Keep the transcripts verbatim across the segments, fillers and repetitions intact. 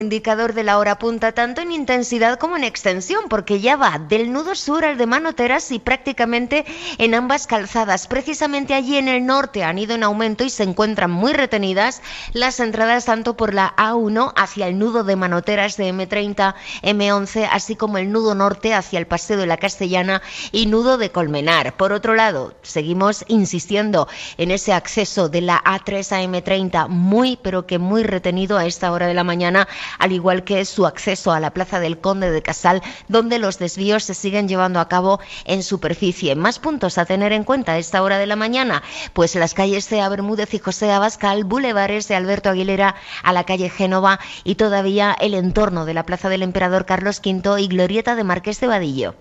Indicador de la hora punta tanto en intensidad como en extensión, porque ya va del nudo sur al de Manoteras y prácticamente en ambas calzadas. Precisamente allí en el norte han ido en aumento y se encuentran muy retenidas las entradas tanto por la A uno hacia el nudo de Manoteras de eme treinta, eme once, así como el nudo norte hacia el Paseo de la Castellana y nudo de Colmenar. Por otro lado, seguimos insistiendo en ese acceso de la A tres a eme treinta muy pero que muy retenido a esta hora de la mañana, al igual que su acceso a la Plaza del Conde de Casal, donde los desvíos se siguen llevando a cabo en superficie. Más puntos a tener en cuenta a esta hora de la mañana, pues las calles Cea Bermúdez y José Abascal, bulevares de Alberto Aguilera a la calle Génova y todavía el entorno de la Plaza del Emperador Carlos quinto y glorieta de Marqués de Vadillo.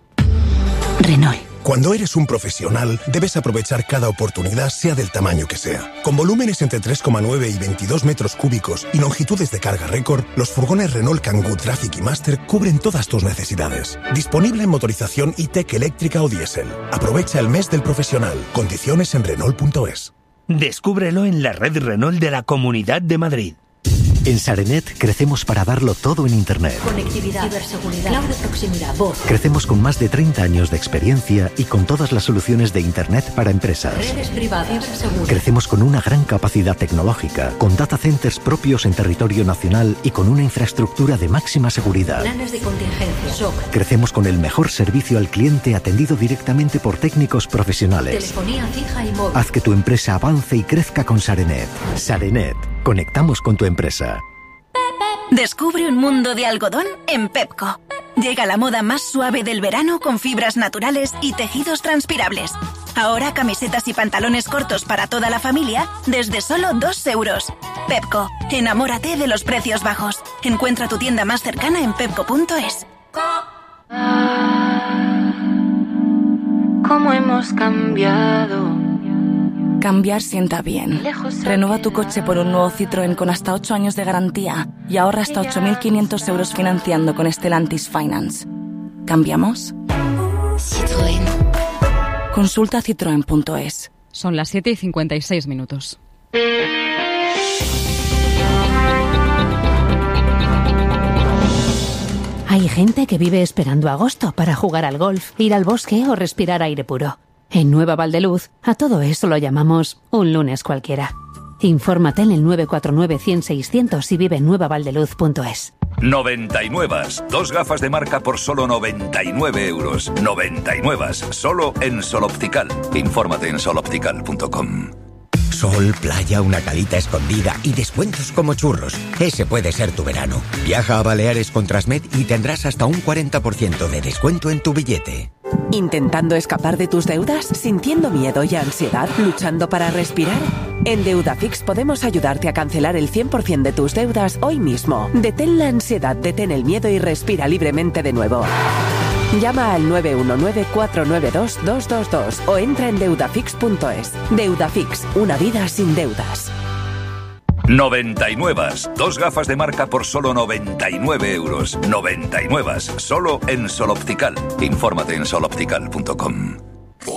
Renault. Cuando eres un profesional, debes aprovechar cada oportunidad, sea del tamaño que sea. Con volúmenes entre tres coma nueve y veintidós metros cúbicos y longitudes de carga récord, los furgones Renault Kangoo Traffic y Master cubren todas tus necesidades. Disponible en motorización E-Tech eléctrica o diésel. Aprovecha el mes del profesional. Condiciones en Renault punto es. Descúbrelo en la red Renault de la Comunidad de Madrid. En Sarenet crecemos para darlo todo en Internet. Conectividad, ciberseguridad, cloud de proximidad, voz. Crecemos con más de treinta años de experiencia y con todas las soluciones de Internet para empresas. Redes privadas, seguras. Crecemos con una gran capacidad tecnológica, con data centers propios en territorio nacional y con una infraestructura de máxima seguridad. Planes de contingencia, shock. Crecemos con el mejor servicio al cliente atendido directamente por técnicos profesionales. Telefonía fija y móvil. Haz que tu empresa avance y crezca con Sarenet. Sarenet. Conectamos con tu empresa. Descubre un mundo de algodón en Pepco. Llega la moda más suave del verano con fibras naturales y tejidos transpirables. Ahora camisetas y pantalones cortos para toda la familia desde solo dos euros. Pepco, enamórate de los precios bajos. Encuentra tu tienda más cercana en pepco punto es. ¿Cómo hemos cambiado? Cambiar sienta bien. Renueva tu coche por un nuevo Citroën con hasta ocho años de garantía y ahorra hasta ocho mil quinientos euros financiando con Stellantis Finance. ¿Cambiamos? Citroën. Consulta citroen punto es. Son las siete y cincuenta y seis minutos. Hay gente que vive esperando agosto para jugar al golf, ir al bosque o respirar aire puro. En Nueva Valdeluz, a todo eso lo llamamos un lunes cualquiera. Infórmate en el nueve cuatro nueve, cien, seiscientos y vive en nueva valdeluz punto es. noventa y nueve. Dos gafas de marca por solo noventa y nueve euros. noventa y nueve. Solo en Sol Optical. Infórmate en sol optical punto com. Sol, playa, una calita escondida y descuentos como churros. Ese puede ser tu verano. Viaja a Baleares con Transmed y tendrás hasta un cuarenta por ciento de descuento en tu billete. ¿Intentando escapar de tus deudas? ¿Sintiendo miedo y ansiedad? ¿Luchando para respirar? En Deudafix podemos ayudarte a cancelar el cien por ciento de tus deudas hoy mismo. Detén la ansiedad, detén el miedo y respira libremente de nuevo. Llama al nueve uno nueve, cuatro nueve dos, dos dos dos o entra en deudafix punto es. Deudafix, una vida sin deudas. noventa y nueve. Dos gafas de marca por solo noventa y nueve euros. noventa y nueve. Solo en Sol Optical. Infórmate en sol optical punto com.